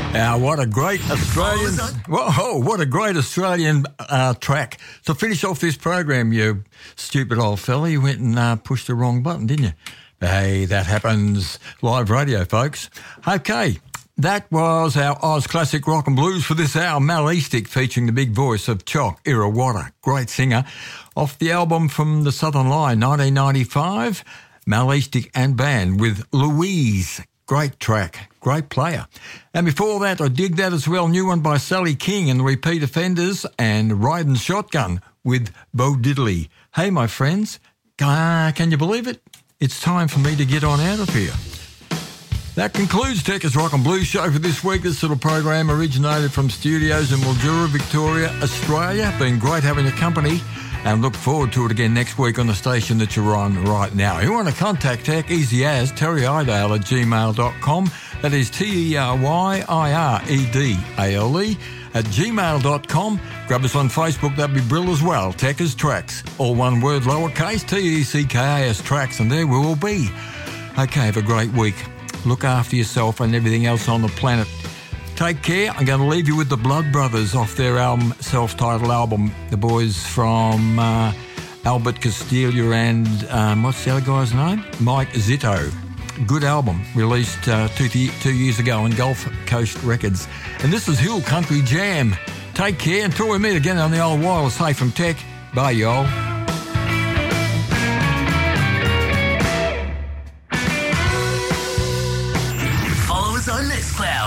What a great Australian... Whoa, what a great Australian track. To finish off this program, you stupid old fella, you went and pushed the wrong button, didn't you? Hey, that happens. Live radio, folks. Okay, that was our Oz Classic Rock and Blues for this hour. Mal Eastick featuring the big voice of Choc Irawatta, great singer. Off the album from the Southern Line, 1995, Mal Eastick and Band with Louise. Great track, great player. And before that, I dig that as well. New one by Sally King and the Repeat Offenders and Riding Shotgun with Bo Diddley. Hey, my friends, can you believe it? It's time for me to get on out of here. That concludes Tech's Rock and Blues show for this week. This little program originated from studios in Mildura, Victoria, Australia. Been great having your company. And look forward to it again next week on the station that you're on right now. If you want to contact Tech, easy as terryiredale@gmail.com. That is TERYIREDALE@gmail.com. Grab us on Facebook, that'd be brilliant as well. Tech's Tracks, all one word, lowercase, TECKAS Tracks, and there we will be. Okay, have a great week. Look after yourself and everything else on the planet. Take care. I'm going to leave you with the Blood Brothers off their album, self-titled album. The boys from Albert Castiglia and what's the other guy's name? Mike Zito. Good album, released 2 years ago on Gulf Coast Records. And this is Hill Country Jam. Take care until we meet again on the old wireless. Hey, from Tech. Bye, y'all.